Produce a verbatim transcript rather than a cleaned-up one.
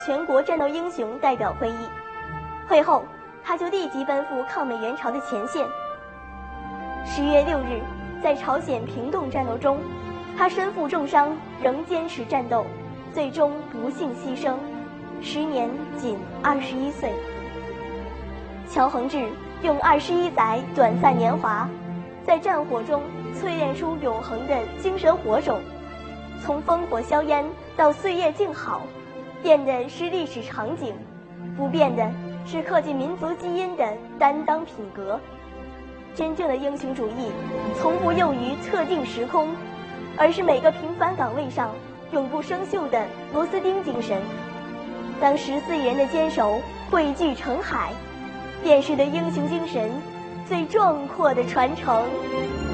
全国战斗英雄代表会议。会后，他就立即奔赴抗美援朝的前线。十月六日，在朝鲜平洞战斗中，他身负重伤，仍坚持战斗，最终不幸牺牲，时年仅二十一岁。乔恒志用二十一载短暂年华，在战火中淬炼出永恒的精神火种，从烽火硝烟到岁月静好，变的是历史场景，不变的是刻进民族基因的担当品格。真正的英雄主义从不囿于特定时空，而是每个平凡岗位上永不生锈的螺丝钉精神。当十四亿人的坚守汇聚成海，便是对英雄精神最壮阔的传承。